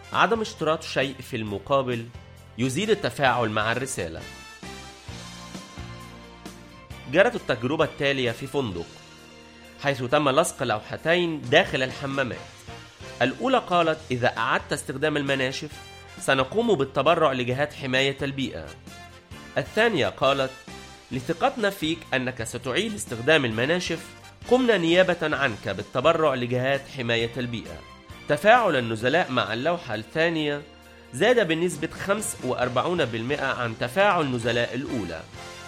عدم اشتراط شيء في المقابل يزيد التفاعل مع الرسالة. جرت التجربة التالية في فندق، حيث تم لصق لوحتين داخل الحمامات. الأولى قالت: إذا أعدت استخدام المناشف سنقوم بالتبرع لجهات حماية البيئة. الثانية قالت: لثقتنا فيك أنك ستعيد استخدام المناشف قمنا نيابة عنك بالتبرع لجهات حماية البيئة. تفاعل النزلاء مع اللوحة الثانية زاد بنسبة 45% عن تفاعل نزلاء الأولى.